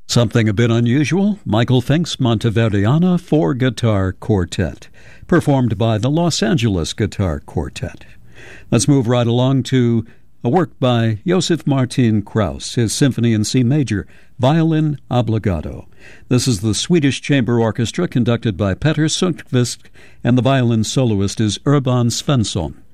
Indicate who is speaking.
Speaker 1: Something a bit unusual, Michael Fink's Monteverdiana for Guitar Quartet, performed by the Los Angeles Guitar Quartet. Let's move right along to a work by Josef Martin Krauss, his Symphony in C Major, Violin Obbligato. This is the Swedish Chamber Orchestra conducted by Petter Sundqvist, and the violin soloist is Urban Svensson.